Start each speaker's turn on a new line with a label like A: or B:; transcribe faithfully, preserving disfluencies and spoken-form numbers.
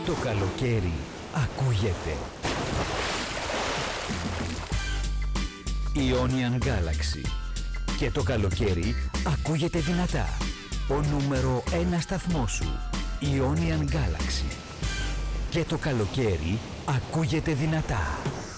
A: το καλοκαίρι ακούγεται. Ionian Galaxy. Και το καλοκαίρι ακούγεται δυνατά. Ο νούμερο ένα σταθμός σου. Ionian Galaxy. Και το καλοκαίρι ακούγεται δυνατά.